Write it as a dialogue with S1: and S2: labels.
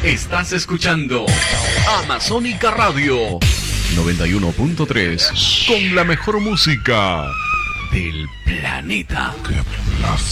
S1: Estás escuchando Amazónica Radio 91.3 con la mejor música del planeta.
S2: ¡Qué placer!